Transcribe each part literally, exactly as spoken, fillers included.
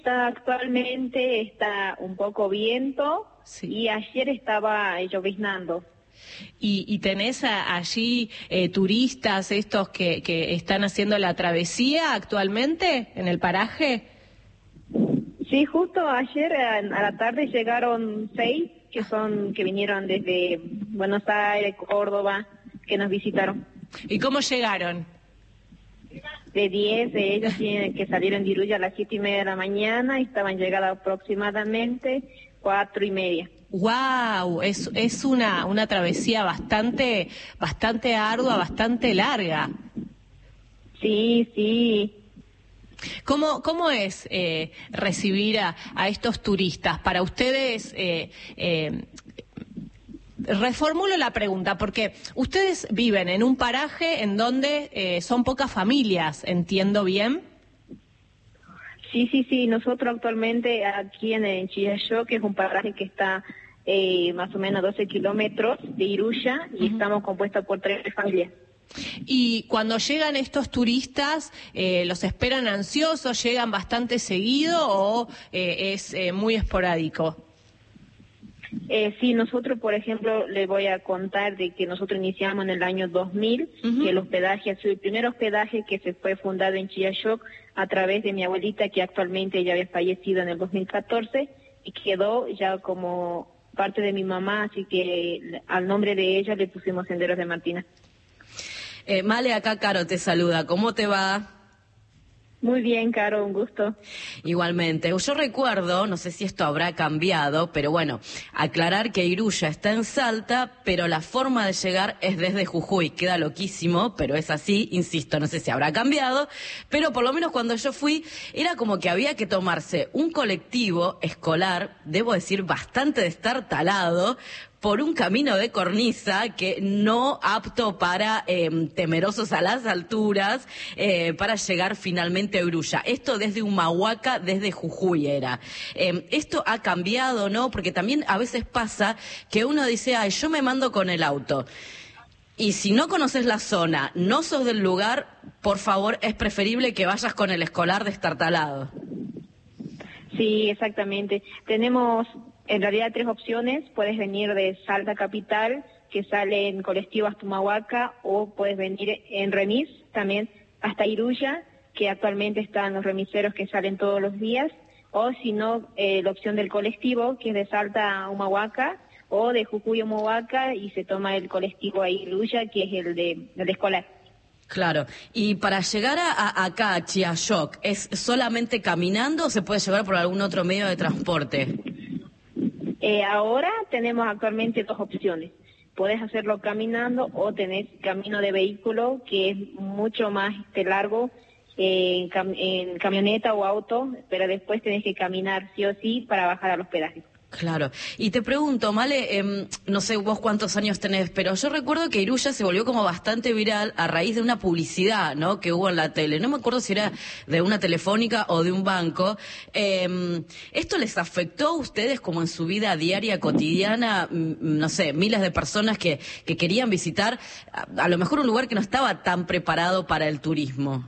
Está, actualmente está un poco viento, sí, y ayer estaba lloviznando. ¿Y, y tenés a, allí eh, turistas estos que, que están haciendo la travesía actualmente en el paraje? Sí, justo ayer a, a la tarde llegaron seis que son que vinieron desde Buenos Aires, Córdoba, que nos visitaron. ¿Y cómo llegaron? De diez de ellos tienen que salieron de Iruya a las siete y media de la mañana y estaban llegadas aproximadamente cuatro y media. Wow, es es una una travesía bastante bastante ardua, bastante larga. Sí, sí. ¿Cómo cómo es eh, recibir a, a estos turistas? Para ustedes, eh, eh, reformulo la pregunta, porque ustedes viven en un paraje en donde eh, son pocas familias, ¿entiendo bien? Sí, sí, sí. Nosotros actualmente aquí en, en Chillayó, que es un paraje que está eh, más o menos doce kilómetros de Iruya, y uh-huh, estamos compuestos por tres familias. Y cuando llegan estos turistas, eh, ¿los esperan ansiosos? ¿Llegan bastante seguido o eh, es eh, muy esporádico? Eh, sí, nosotros, por ejemplo, le voy a contar de que nosotros iniciamos en el año dos mil, uh-huh, que el hospedaje, el primer hospedaje que se fue fundado en Chillayó a través de mi abuelita, que actualmente ya había fallecido en el dos mil catorce, y quedó ya como parte de mi mamá, así que al nombre de ella le pusimos Senderos de Martina. Eh, Male, acá Caro te saluda, ¿cómo te va? Muy bien, Caro, un gusto. Igualmente. Yo recuerdo, no sé si esto habrá cambiado, pero bueno, aclarar que Iruya está en Salta, pero la forma de llegar es desde Jujuy. Queda loquísimo, pero es así, insisto, no sé si habrá cambiado, pero por lo menos cuando yo fui, era como que había que tomarse un colectivo escolar, debo decir, bastante destartalado, por un camino de cornisa que no apto para eh, temerosos a las alturas, eh, para llegar finalmente a Iruya. Esto desde Humahuaca, desde Jujuy era. Eh, esto ha cambiado, ¿no? Porque también a veces pasa que uno dice, ay, yo me mando con el auto. Y si no conoces la zona, no sos del lugar, por favor, es preferible que vayas con el escolar destartalado. Sí, exactamente. Tenemos en realidad tres opciones. Puedes venir de Salta Capital, que sale en colectivo hasta Humahuaca, o puedes venir en remis también hasta Iruya, que actualmente están los remiseros que salen todos los días, o si no, eh, la opción del colectivo, que es de Salta a Humahuaca, o de Jujuy a Humahuaca, y se toma el colectivo a Iruya, que es el de, el de escolar. Claro, y para llegar a, a acá, a Chiayoc, ¿es solamente caminando o se puede llegar por algún otro medio de transporte? Eh, ahora tenemos actualmente dos opciones. Puedes hacerlo caminando o tenés camino de vehículo, que es mucho más este, largo, eh, en, cam en camioneta o auto, pero después tenés que caminar sí o sí para bajar al hospedaje. Claro. Y te pregunto, Male, eh, no sé vos cuántos años tenés, pero yo recuerdo que Iruya se volvió como bastante viral a raíz de una publicidad, ¿no?, que hubo en la tele. No me acuerdo si era de una telefónica o de un banco. Eh, ¿Esto les afectó a ustedes como en su vida diaria, cotidiana? No sé, miles de personas que, que querían visitar a, a lo mejor un lugar que no estaba tan preparado para el turismo.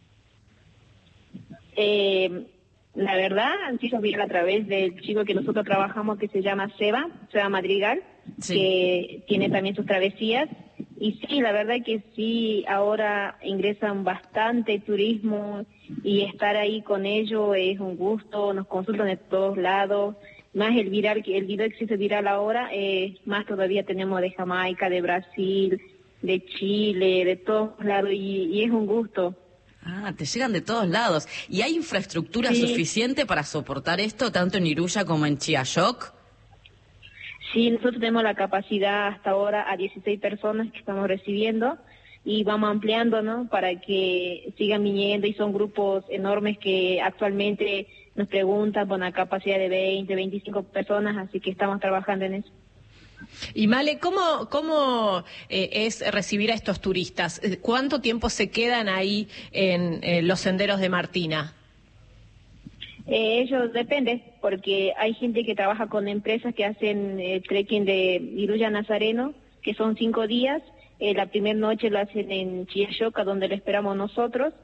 Eh... La verdad, han sido viral a través del chico que nosotros trabajamos, que se llama Seba, Seba Madrigal, sí, que tiene también sus travesías. Y sí, la verdad que sí, ahora ingresan bastante turismo y estar ahí con ellos es un gusto, nos consultan de todos lados. Más el viral, el video que se hizo viral ahora, eh, más todavía tenemos de Jamaica, de Brasil, de Chile, de todos lados, y, y es un gusto. Ah, te llegan de todos lados. ¿Y hay infraestructura sí. suficiente para soportar esto, tanto en Iruya como en Chiayoc? Sí, nosotros tenemos la capacidad hasta ahora a dieciséis personas que estamos recibiendo y vamos ampliando, ¿no?, para que sigan viniendo, y son grupos enormes que actualmente nos preguntan por una capacidad de veinte, veinticinco personas, así que estamos trabajando en eso. Y Male, ¿cómo, cómo eh, es recibir a estos turistas? ¿Cuánto tiempo se quedan ahí en eh, los senderos de Martina? Eh, ellos depende, porque hay gente que trabaja con empresas que hacen eh, trekking de Iruya Nazareno, que son cinco días. Eh, la primera noche lo hacen en Chiayoca, donde lo esperamos nosotros,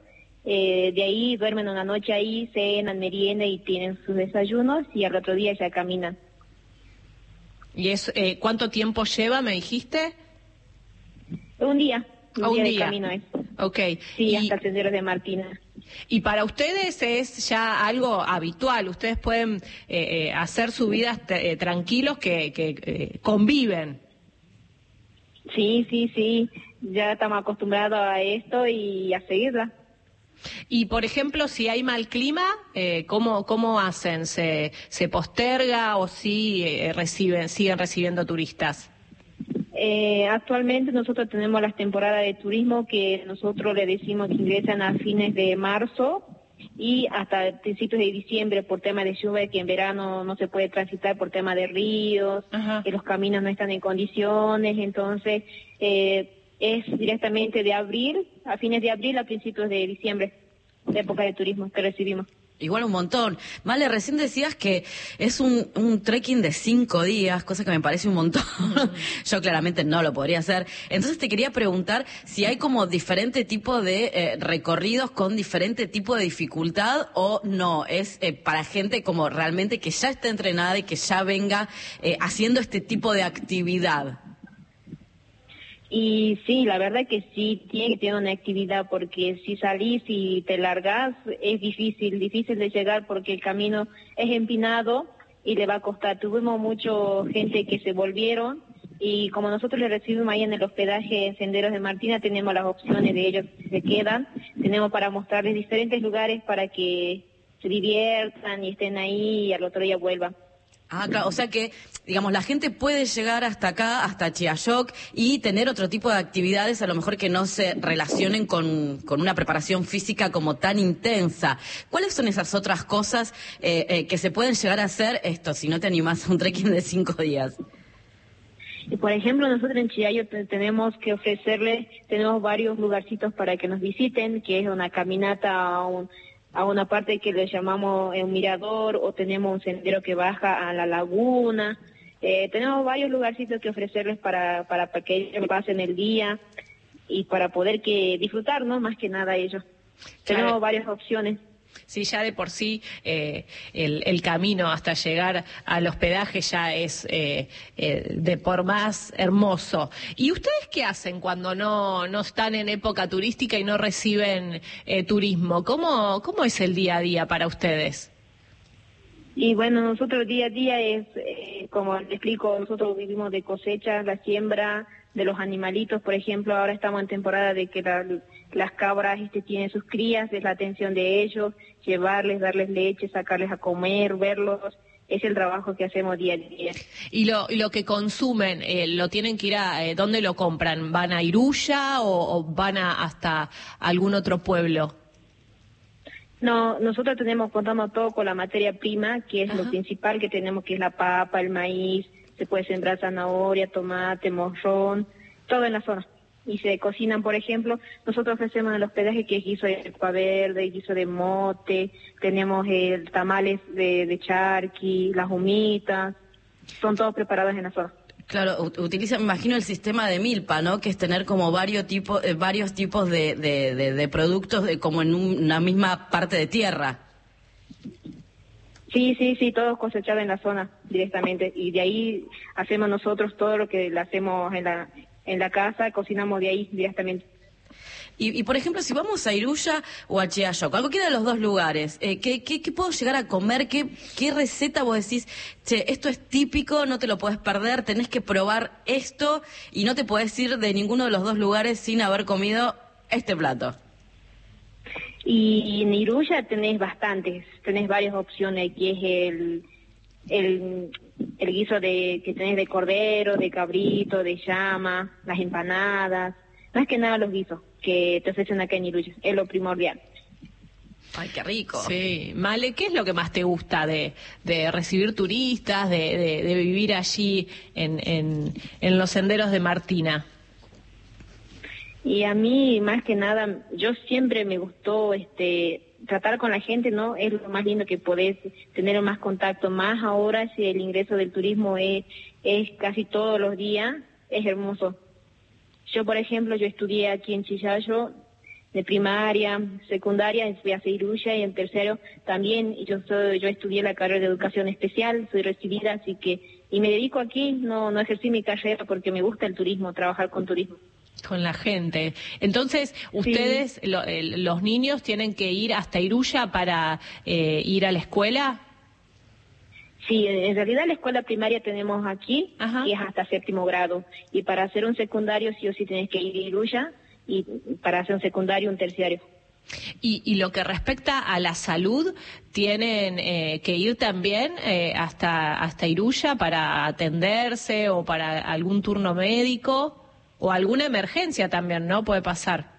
Eh, de ahí duermen una noche ahí, cenan, merienda y tienen sus desayunos y al otro día ya caminan. ¿Y es eh, cuánto tiempo lleva, me dijiste? Un día, un, oh, día, un de día camino es. Ok. Sí, y, hasta el Sendero de Martina. Y para ustedes es ya algo habitual, ustedes pueden eh, eh, hacer su vida eh, tranquilos que, que eh, conviven. Sí, sí, sí, ya estamos acostumbrados a esto y a seguirla. Y, por ejemplo, si hay mal clima, eh, ¿cómo, cómo hacen? ¿Se, se posterga o sí eh, reciben, siguen recibiendo turistas? Eh, actualmente nosotros tenemos las temporadas de turismo que nosotros le decimos que ingresan a fines de marzo y hasta principios de diciembre por tema de lluvia, que en verano no se puede transitar por tema de ríos, Ajá. que los caminos no están en condiciones, entonces eh, es directamente de abril, a fines de abril a principios de diciembre, la época de turismo que recibimos. Igual un montón. Male, recién decías que es un, un trekking de cinco días, cosa que me parece un montón. Yo claramente no lo podría hacer. Entonces te quería preguntar si hay como diferente tipo de eh, recorridos con diferente tipo de dificultad o no. Es eh, para gente como realmente que ya está entrenada y que ya venga eh, haciendo este tipo de actividad. Y sí, la verdad que sí, tiene que tener una actividad, porque si salís y te largás es difícil, difícil de llegar porque el camino es empinado y le va a costar. Tuvimos mucha gente que se volvieron y como nosotros le recibimos ahí en el hospedaje en Senderos de Martina, tenemos las opciones de ellos que se quedan, tenemos para mostrarles diferentes lugares para que se diviertan y estén ahí y al otro día vuelvan. Ah, claro, o sea que, digamos, la gente puede llegar hasta acá, hasta Chiayoc, y tener otro tipo de actividades, a lo mejor que no se relacionen con, con una preparación física como tan intensa. ¿Cuáles son esas otras cosas eh, eh, que se pueden llegar a hacer, esto, si no te animás a un trekking de cinco días? Y por ejemplo, nosotros en Chillay tenemos que ofrecerles, tenemos varios lugarcitos para que nos visiten, que es una caminata a un... a una parte que le llamamos un mirador, o tenemos un sendero que baja a la laguna. Eh, tenemos varios lugarcitos que ofrecerles para, para, para que ellos pasen el día y para poder que disfrutar, ¿no? Más que nada ellos. Claro. Tenemos varias opciones. Sí, ya de por sí eh, el, el camino hasta llegar al hospedaje ya es eh, eh, de por más hermoso. ¿Y ustedes qué hacen cuando no, no están en época turística y no reciben eh, turismo? ¿Cómo, ¿Cómo es el día a día para ustedes? Y bueno, nosotros día a día es, eh, como les explico, nosotros vivimos de cosecha, la siembra de los animalitos. Por ejemplo, ahora estamos en temporada de que la, las cabras este, tienen sus crías, es la atención de ellos, llevarles, darles leche, sacarles a comer, verlos, es el trabajo que hacemos día a día. ¿Y lo, y lo que consumen, eh, lo tienen que ir a, eh, dónde lo compran? ¿Van a Iruya o, o van a, hasta algún otro pueblo? No, nosotros tenemos, contamos todo con la materia prima, que es Ajá. lo principal que tenemos, que es la papa, el maíz, se puede sembrar zanahoria, tomate, morrón, todo en la zona. Y se cocinan, por ejemplo, nosotros ofrecemos el hospedaje que es guiso de agua verde, guiso de mote, tenemos el tamales de, de charqui, las humitas, son todos preparados en la zona. Claro, utiliza, me imagino, el sistema de milpa, ¿no? Que es tener como varios tipos, eh, varios tipos de, de, de, de productos de, como en un, una misma parte de tierra. Sí, sí, sí, todos cosechados en la zona directamente, y de ahí hacemos nosotros todo lo que le hacemos en la en la casa, cocinamos de ahí directamente. Y, y por ejemplo, si vamos a Iruya o a Chiayoc, a cualquiera de los dos lugares, eh, ¿qué, qué, ¿qué puedo llegar a comer? ¿Qué, ¿Qué receta vos decís, che, esto es típico, no te lo puedes perder, tenés que probar esto y no te podés ir de ninguno de los dos lugares sin haber comido este plato? Y en Iruya tenés bastantes, tenés varias opciones, que es el, el, el guiso de que tenés de cordero, de cabrito, de llama, las empanadas, más que nada los guisos que te ofrecen acá en Iruya, es lo primordial. Ay, qué rico. Sí, Male, ¿qué es lo que más te gusta de, de recibir turistas, de, de, de vivir allí en, en, en los senderos de Martina? Y a mí, más que nada, yo siempre me gustó este tratar con la gente, ¿no? Es lo más lindo que podés tener más contacto, más ahora si el ingreso del turismo es, es casi todos los días, es hermoso. Yo, por ejemplo, yo estudié aquí en Chillay, de primaria, secundaria, fui a Iruya, y en tercero también, yo soy, yo estudié la carrera de educación especial, soy recibida, así que, y me dedico aquí, no, no ejercí mi carrera porque me gusta el turismo, trabajar con turismo. Con la gente. Entonces, ustedes, sí. lo, el, los niños tienen que ir hasta Iruya para eh, ir a la escuela. Sí, en realidad la escuela primaria tenemos aquí, Ajá. y es hasta séptimo grado, y para hacer un secundario sí o sí tienes que ir a Iruya, y para hacer un secundario, un terciario. Y, y lo que respecta a la salud, ¿tienen eh, que ir también eh, hasta, hasta Iruya para atenderse o para algún turno médico o alguna emergencia también, ¿no? Puede pasar.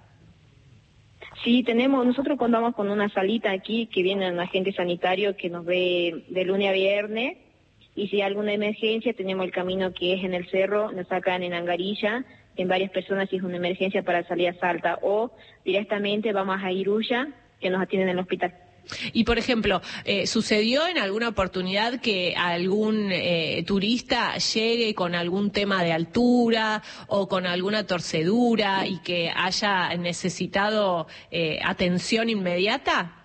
Sí, tenemos, nosotros contamos con una salita aquí que viene un agente sanitario que nos ve de lunes a viernes, y si hay alguna emergencia tenemos el camino que es en el cerro, nos sacan en Angarilla, en varias personas si es una emergencia para salir a Salta, o directamente vamos a Iruya, que nos atienden en el hospital. Y, por ejemplo, eh, ¿sucedió en alguna oportunidad que algún eh, turista llegue con algún tema de altura o con alguna torcedura y que haya necesitado eh, atención inmediata?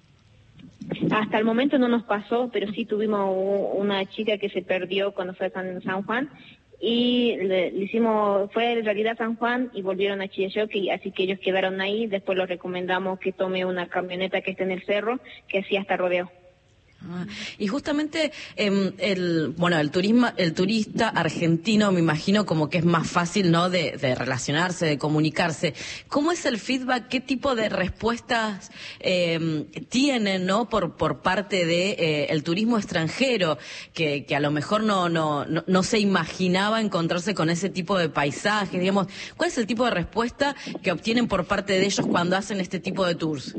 Hasta el momento no nos pasó, pero sí tuvimos una chica que se perdió cuando fue a San, San Juan, y le, le hicimos, fue en realidad San Juan y volvieron a Chillayeuque, así que ellos quedaron ahí. Después les recomendamos que tome una camioneta que esté en el cerro, que así hasta rodeo. Ah, y justamente eh, el bueno el turismo el turista argentino me imagino como que es más fácil, ¿no?, de, de relacionarse, de comunicarse. ¿Cómo es el feedback? ¿Qué tipo de respuestas eh, tienen, no, por por parte de eh, el turismo extranjero que, que a lo mejor no, no no no se imaginaba encontrarse con ese tipo de paisajes, digamos? ¿Cuál es el tipo de respuesta que obtienen por parte de ellos cuando hacen este tipo de tours?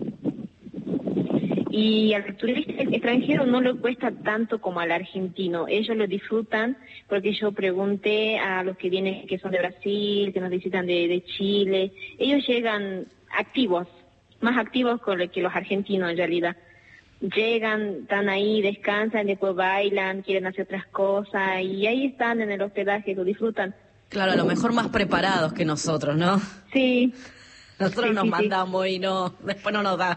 Y al turista extranjero no le cuesta tanto como al argentino. Ellos lo disfrutan porque yo pregunté a los que vienen, que son de Brasil, que nos visitan de, de Chile. Ellos llegan activos, más activos que los argentinos en realidad. Llegan, están ahí, descansan, después bailan, quieren hacer otras cosas y ahí están en el hospedaje, lo disfrutan. Claro, a lo mejor más preparados que nosotros, ¿no? Sí. Nosotros sí, nos sí, mandamos sí. y no, después no nos da.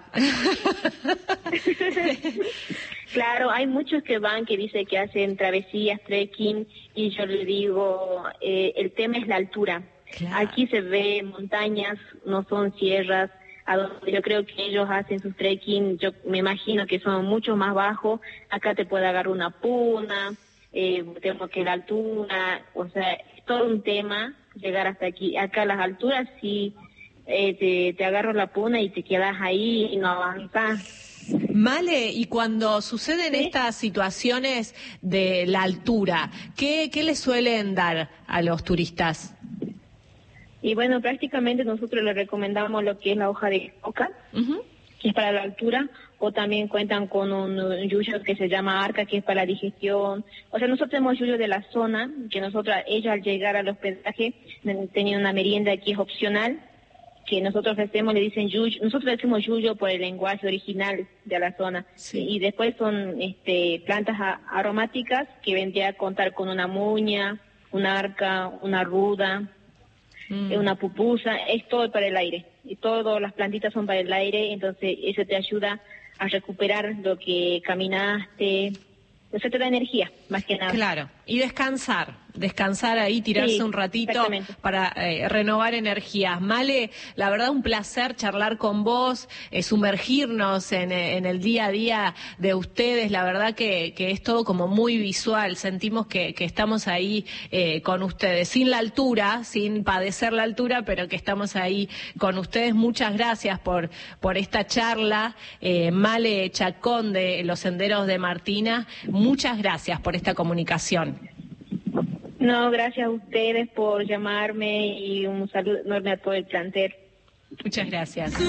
Claro, hay muchos que van, que dicen que hacen travesías, trekking, y yo les digo, eh, el tema es la altura. Claro. Aquí se ve montañas, no son sierras, a donde yo creo que ellos hacen sus trekking, yo me imagino que son mucho más bajos. Acá te puede agarrar una puna, eh, tengo que la altura, o sea, es todo un tema llegar hasta aquí. Acá las alturas sí... Eh, te, te agarro la puna y te quedas ahí y no avanzas. Male, y cuando suceden ¿Sí? estas situaciones de la altura, ¿qué, qué le suelen dar a los turistas? Y bueno, prácticamente nosotros les recomendamos lo que es la hoja de coca, uh-huh. que es para la altura, o también cuentan con un, un yuyo que se llama arca, que es para la digestión. O sea, nosotros tenemos yuyo de la zona, que nosotros, ellos al llegar al hospedaje tenían una merienda que es opcional, que nosotros ofrecemos, le dicen yuyo, nosotros decimos yuyo por el lenguaje original de la zona, sí. y después son este, plantas a, aromáticas que vendría a contar con una muña, una arca, una ruda, mm. una pupusa, es todo para el aire, y todas las plantitas son para el aire, entonces eso te ayuda a recuperar lo que caminaste, eso te da energía, más que nada. Claro, y descansar. Descansar ahí, tirarse sí, un ratito para eh, renovar energías. Male, la verdad un placer charlar con vos, eh, sumergirnos en, en el día a día de ustedes. La verdad que, que es todo como muy visual. Sentimos que, que estamos ahí eh, con ustedes, sin la altura, sin padecer la altura, pero que estamos ahí con ustedes. Muchas gracias por, por esta charla. Eh, Male Chacón de Los Senderos de Martina, muchas gracias por esta comunicación. No, gracias a ustedes por llamarme y un saludo enorme a todo el plantel. Muchas gracias.